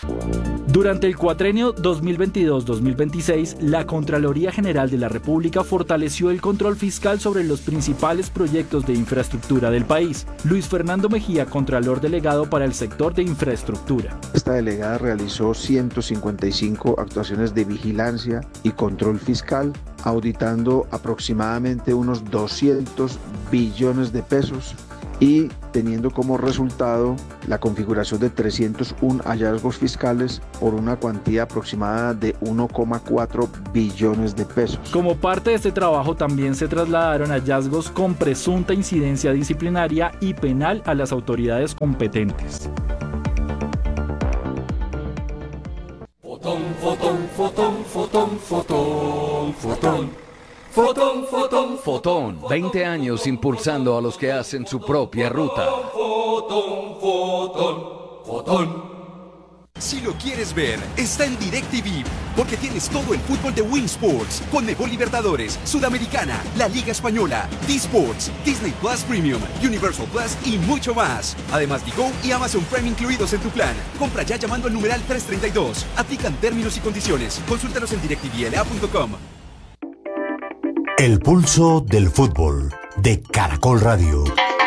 Durante el cuatrenio 2022-2026, la Contraloría General de la República fortaleció el control fiscal sobre los principales proyectos de infraestructura del país. Luis Fernando Mejía, Contralor Delegado para el sector de infraestructura. Esta delegada realizó 155 actuaciones de vigilancia y control fiscal, auditando aproximadamente unos 200 billones de pesos y teniendo como resultado la configuración de 301 hallazgos fiscales por una cuantía aproximada de 1,4 billones de pesos. Como parte de este trabajo también se trasladaron hallazgos con presunta incidencia disciplinaria y penal a las autoridades competentes. Fotón, fotón, fotón, fotón, fotón, fotón. Fotón, fotón, Fotón, 20 años impulsando a los que hacen su propia ruta. fotón, fotón, fotón. Si lo quieres ver, está en DirecTV, porque tienes todo el fútbol de Win Sports, Conmebol Libertadores, Sudamericana, la Liga Española, D-Sports, Disney Plus Premium, Universal Plus y mucho más. Además, Digo y Amazon Prime incluidos en tu plan. Compra ya llamando al numeral 332. Aplican términos y condiciones. Consúltalos en directvla.com. El pulso del fútbol de Caracol Radio.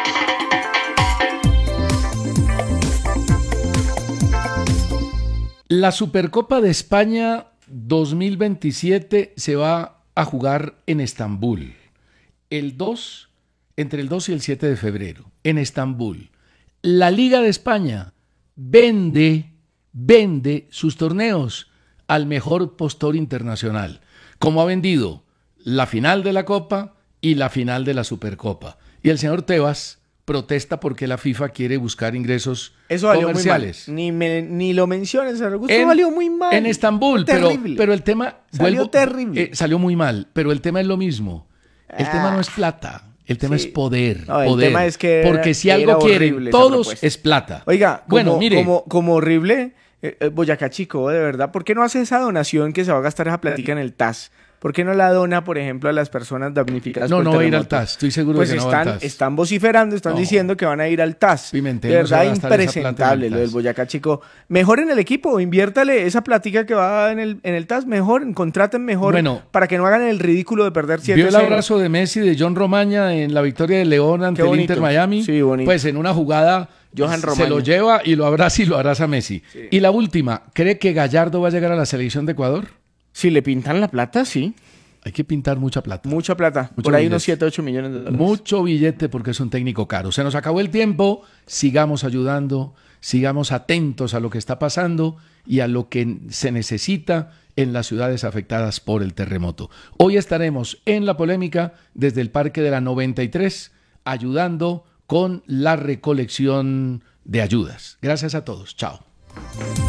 La Supercopa de España 2027 se va a jugar en Estambul. Entre el 2 y el 7 de febrero, en Estambul. La Liga de España vende sus torneos al mejor postor internacional, como ha vendido la final de la Copa y la final de la Supercopa. Y el señor Tebas protesta porque la FIFA quiere buscar ingresos eso valió comerciales. Muy mal. Ni lo menciones, eso valió muy mal. En Estambul, pero el tema... Salió terrible. Salió muy mal, pero el tema es lo mismo. El tema no es plata, el tema es poder. No, el tema es que porque si algo quieren todos es plata. Oiga, bueno, mire, como horrible, Boyacá Chico, de verdad, ¿por qué no hace esa donación que se va a gastar esa platica en el TAS? ¿Por qué no la dona, por ejemplo, a las personas damnificadas por el terremoto? No va a ir al TAS, estoy seguro de que no va al TAS. Están vociferando, están diciendo que van a ir al TAS. Pimentel, de verdad, impresentable lo del Boyacá Chico. Mejor en el equipo, inviértale esa platica que va en el TAS, mejor, contraten mejor, para que no hagan el ridículo de perder 7-0. ¿Vio el abrazo de Messi, de John Romaña en la victoria de León ante el Inter Miami? Sí, bonito. Pues en una jugada se lo lleva y lo abraza Messi. Sí. Y la última, ¿cree que Gallardo va a llegar a la selección de Ecuador? Si le pintan la plata, sí. Hay que pintar mucha plata. Mucha plata. Por ahí unos 7-8 millones de dólares. Mucho billete porque es un técnico caro. Se nos acabó el tiempo. Sigamos ayudando. Sigamos atentos a lo que está pasando y a lo que se necesita en las ciudades afectadas por el terremoto. Hoy estaremos en La Polémica desde el Parque de la 93 ayudando con la recolección de ayudas. Gracias a todos. Chao.